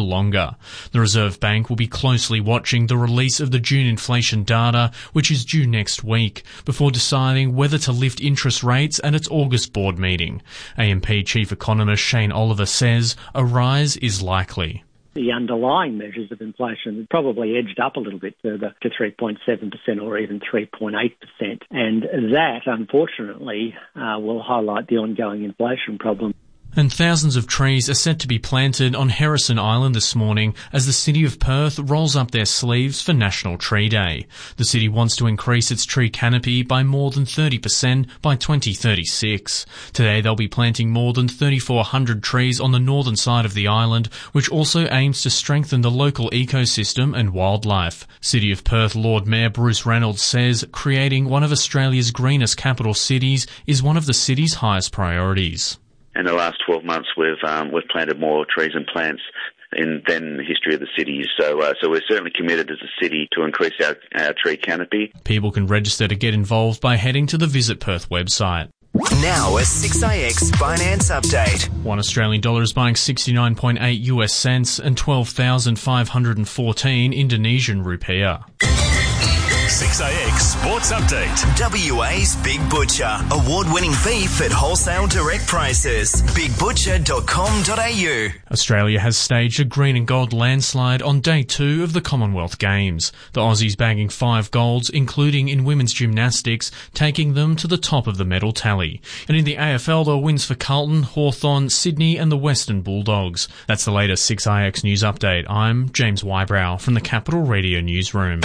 longer. The Reserve Bank will be closely watching the release of the June inflation data, which is due next week, before deciding whether to lift interest rates at its August board meeting. AMP Chief Economist Shane Oliver says a rise is likely. The underlying measures of inflation probably edged up a little bit further to 3.7% or even 3.8%. And that, unfortunately, will highlight the ongoing inflation problem. And thousands of trees are set to be planted on Harrison Island this morning as the City of Perth rolls up their sleeves for National Tree Day. The city wants to increase its tree canopy by more than 30% by 2036. Today they'll be planting more than 3,400 trees on the northern side of the island, which also aims to strengthen the local ecosystem and wildlife. City of Perth Lord Mayor Bruce Reynolds says creating one of Australia's greenest capital cities is one of the city's highest priorities. In the last 12 months, we've planted more trees and plants than the history of the city. So we're certainly committed as a city to increase our tree canopy. People can register to get involved by heading to the Visit Perth website. Now a 6AX finance update. One Australian dollar is buying 69.8 US cents and 12,514 Indonesian rupiah. 6AX Sports Update. WA's Big Butcher. Award-winning beef at wholesale direct prices. BigButcher.com.au. Australia has staged a green and gold landslide on day 2 of the Commonwealth Games. The Aussies bagging 5 golds, including in women's gymnastics, taking them to the top of the medal tally. And in the AFL, there were wins for Carlton, Hawthorn, Sydney and the Western Bulldogs. That's the latest 6AX News Update. I'm James Wybrow from the Capital Radio Newsroom.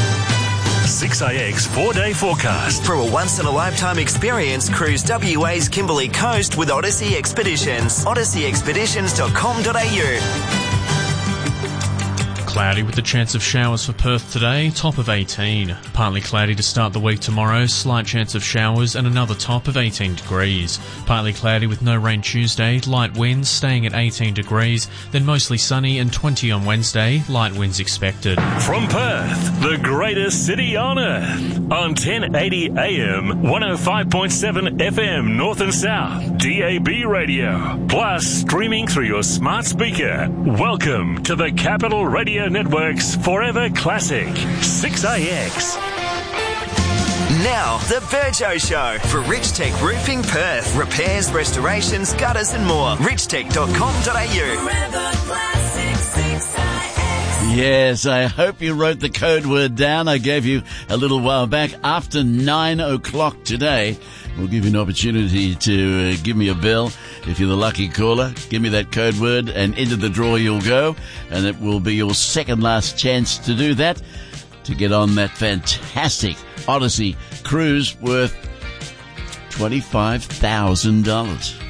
6AX 4-day forecast. For a once-in-a-lifetime experience, cruise WA's Kimberley Coast with Odyssey Expeditions. odysseyexpeditions.com.au. Cloudy with the chance of showers for Perth today, top of 18. Partly cloudy to start the week tomorrow, slight chance of showers and another top of 18 degrees. Partly cloudy with no rain Tuesday, light winds staying at 18 degrees, then mostly sunny and 20 on Wednesday, light winds expected. From Perth, the greatest city on earth, on 1080 AM, 105.7 FM North and South, DAB radio, plus streaming through your smart speaker. Welcome to the Capital Radio Network's Forever Classic, 6AX. Now, the Virgo Show for Richtech Roofing Perth. Repairs, restorations, gutters and more. Richtech.com.au. Yes, I hope you wrote the code word down. I gave you a little while back. After 9 o'clock today, we'll give you an opportunity to give me a bell. If you're the lucky caller, give me that code word and into the draw you'll go. And it will be your second last chance to do that, to get on that fantastic Odyssey cruise worth $25,000.